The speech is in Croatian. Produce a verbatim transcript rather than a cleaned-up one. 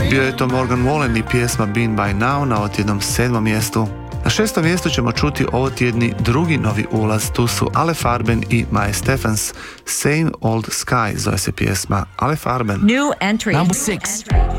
Bio je to Morgan Wallen i pjesma Been By Now na otjednom sedmom mjestu. Na šestom mjestu ćemo čuti ovotjedni drugi novi ulaz, tu su Ale Farben i Mae Stephens. Same Old Sky zove se pjesma. Ale Farben. New entry. Number six.